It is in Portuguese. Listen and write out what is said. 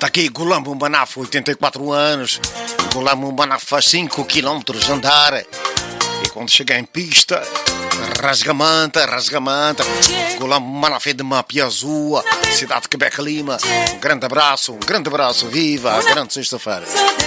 Está aqui Gulam Banaf, 84 anos. Gulam Banaf faz 5 km de andar. E quando chega em pista, rasga-manta. Gulam Banaf é de Mapiazua, cidade de Quebec Lima. Um grande abraço, viva a grande sexta-feira.